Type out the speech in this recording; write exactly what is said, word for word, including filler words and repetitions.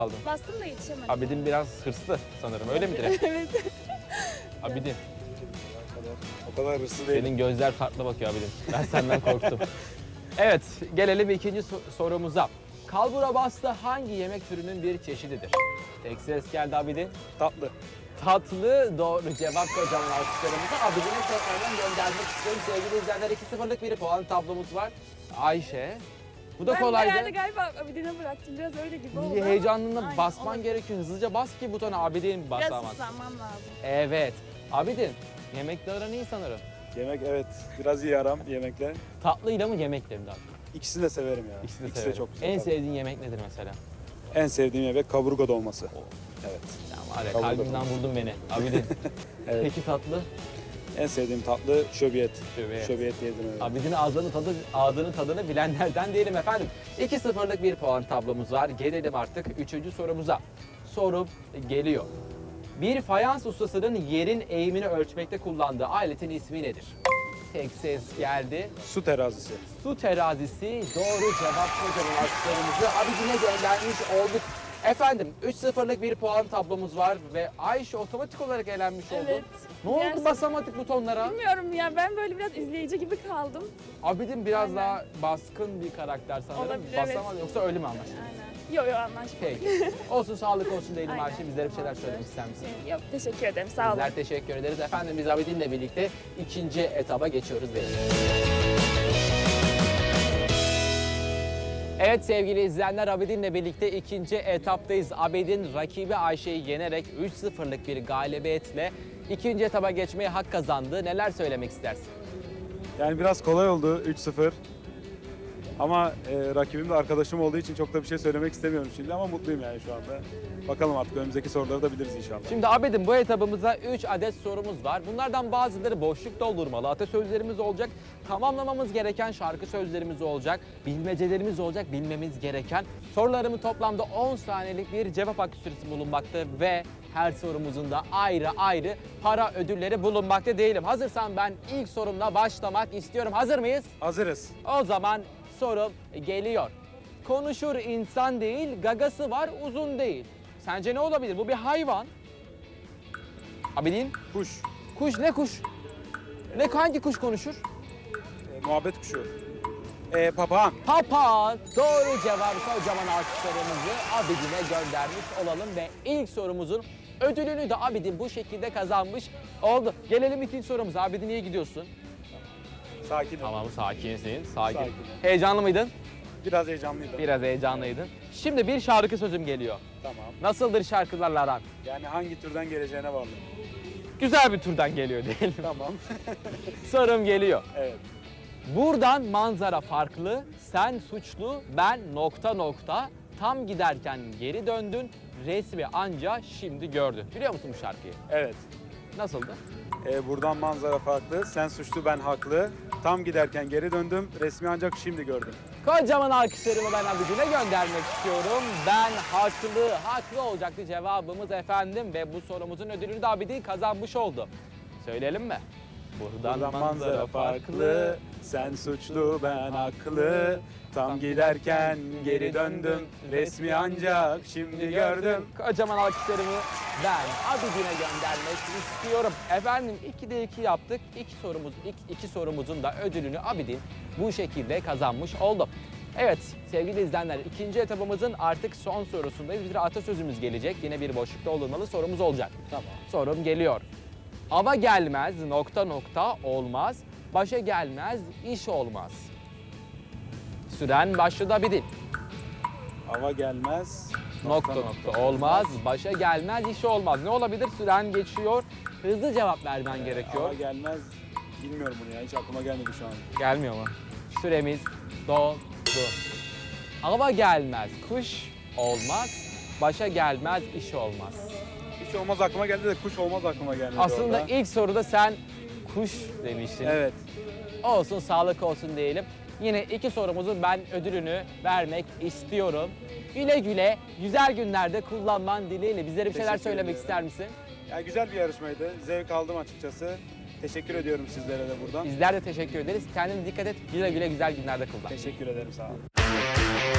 aldın. Bastım da yetişemedim. Abidin biraz hırslı sanırım. Öyle midir? Evet. Abidin. O kadar hırslı değilim. Senin gözler farklı bakıyor Abidin. Ben senden korktum. Evet, gelelim ikinci so- sorumuza. Kalbura bastı hangi yemek türünün bir çeşididir? Tek ses geldi Abidin. Tatlı. Tatlı doğru cevap kocaman alkışlarımıza. Abidin'e tekrardan göndermek istiyorum. Sevgili izleyenler iki sıfırlık bir puan tablomuz var. Ayşe. Bu da Ben kolaydı. herhalde galiba Abidin'e bıraktım. Biraz öyle gibi oldu ama. Heyecanını Aynen, basman olabilir. gerekiyor. Hızlıca bas ki butona Abidin Biraz basamaz. ıslanmam lazım. Evet. Abidin, yemekle aran iyi sanırım. Yemek evet biraz iyi aram yemekle. Tatlıyla mı yemekle mi daha? İkisini de severim ya. İkisi de İkisi severim. de çok güzel. En tabii. sevdiğin yemek nedir mesela? En sevdiğim yemek kaburga dolması. Oo. Evet. Ya var ya Kaburga kalbimden dolması. vurdun beni. Abidin. Evet. Peki tatlı? En sevdiğim tatlı şöbiyet. Şöbiyet. Şöbiyet yedim evet. Abidin ağzının tadı, ağzının tadını bilenlerden değilim efendim. iki sıfırlık bir puan tablomuz var. Gelelim artık üçüncü sorumuza. Sorum geliyor. Bir fayans ustasının yerin eğimini ölçmekte kullandığı aletin ismi nedir? Tek ses geldi. Su terazisi. Su terazisi doğru cevap kocaman alkışlarımızı Abidin'e göndermiş olduk. Efendim üç sıfırlık bir puan tablomuz var ve Ayşe otomatik olarak elenmiş oldu. Evet. Ne oldu Gerçekten- basamadık butonlara? Bilmiyorum ya, ben böyle biraz izleyici gibi kaldım. Abidin biraz Aynen. daha baskın bir karakter sanırım. Olabilir, evet. Basamadı yoksa öyle mi anlaştık? Aynen. Yok yok, anlaşmadık. Peki. Olsun sağlık olsun diyelim Aynen, Ayşe. Bizlere bir şeyler tamamdır. söylemek ister misin? Yok, teşekkür ederim. Sağ olun. Bizler teşekkür ederiz. Efendim biz Abidin'le birlikte ikinci etaba geçiyoruz diyelim. Evet sevgili izleyenler, Abidin'le birlikte ikinci etaptayız. Abidin rakibi Ayşe'yi yenerek üç sıfırlık bir galibiyetle ikinci etaba geçmeye hak kazandı. Neler söylemek istersin? Yani biraz kolay oldu üç sıfır. Ama e, rakibim de arkadaşım olduğu için çok da bir şey söylemek istemiyorum şimdi ama mutluyum yani şu anda. Bakalım artık önümüzdeki soruları da biliriz inşallah. Şimdi Abidin bu etabımızda üç adet sorumuz var. Bunlardan bazıları boşluk doldurmalı, atasözlerimiz olacak, tamamlamamız gereken şarkı sözlerimiz olacak, bilmecelerimiz olacak, bilmemiz gereken. Sorularımın toplamda on saniyelik bir cevap hakkı süresi bulunmakta ve her sorumuzun da ayrı ayrı para ödülleri bulunmakta değilim. Hazırsan ben ilk sorumla başlamak istiyorum. Hazır mıyız? Hazırız. O zaman sorum geliyor. Konuşur insan değil, gagası var uzun değil. Sence ne olabilir? Bu bir hayvan. Abidin, Kuş. kuş ne kuş? Ne hangi kuş konuşur? E, muhabbet kuşu. E, papağan. Papağan. Doğru cevap, kocaman alkışlarımızı Abidin'e göndermiş olalım ve ilk sorumuzun ödülünü de Abidin bu şekilde kazanmış oldu. Gelelim ikinci sorumuza. Abidin iyi gidiyorsun. Sakin ol. Tamam, sakinsin. Sakin. Sakin. Heyecanlı mıydın? Biraz heyecanlıydım. Biraz heyecanlıydın. Şimdi bir şarkı sözüm geliyor. Tamam. Nasıldır şarkılarla aran? Yani hangi türden geleceğine bağlı. Güzel bir türden geliyor diyelim. Tamam. Sorum geliyor. Evet. Buradan manzara farklı, sen suçlu, ben nokta nokta. Tam giderken geri döndün, resmi anca şimdi gördün. Biliyor musun bu şarkıyı? Evet. Nasıldı? E, buradan manzara farklı. Sen suçlu ben haklı. Tam giderken geri döndüm. Resmi ancak şimdi gördüm. Kocaman alkışlarımı ben Abidin'e göndermek istiyorum. Ben haklı, haklı olacaktı cevabımız efendim ve bu sorumuzun ödülünü de Abidin kazanmış oldu. Söyleyelim mi? Buradan, Buradan manzara farklı. Sen suçlu ben haklı. Tam giderken geri döndüm. Resmi ancak şimdi gördüm. Kocaman alkışlarımı ben Abidin'e göndermek istiyorum. Efendim ikide iki yaptık. İki sorumuz, iki, iki sorumuzun da ödülünü Abidin bu şekilde kazanmış oldu. Evet sevgili izleyenler, ikinci etapımızın artık son sorusundayız. Bir atasözümüz gelecek. Yine bir boşlukta olmalı sorumuz olacak. Tamam. Sorum geliyor. Ava gelmez nokta nokta olmaz. Başa gelmez iş olmaz. Süren başladı Abidin. Hava gelmez. Nokta nokta olmaz, başa gelmez, işi olmaz. Ne olabilir? Süren geçiyor. Hızlı cevap vermen gerekiyor. Hava gelmez. Bilmiyorum bunu ya. Hiç aklıma gelmedi şu an. Gelmiyor mu? Süremiz doldu. Hava gelmez, kuş olmaz. Başa gelmez, iş olmaz. Hiç olmaz aklıma geldi de kuş olmaz aklıma gelmedi Aslında orada. ilk soruda sen kuş demiştin. Evet. Olsun, sağlık olsun diyelim. Yine iki sorumuzun ben ödülünü vermek istiyorum. Güle güle, güzel günlerde kullanman dileğiyle. Bizlere bir şeyler Teşekkür söylemek ediyorum. ister misin? Ya güzel bir yarışmaydı. Zevk aldım açıkçası. Teşekkür ediyorum sizlere de buradan. Bizler de teşekkür ederiz. Kendine dikkat et. Güle güle güzel günlerde kullan. Teşekkür ederim sağ olun.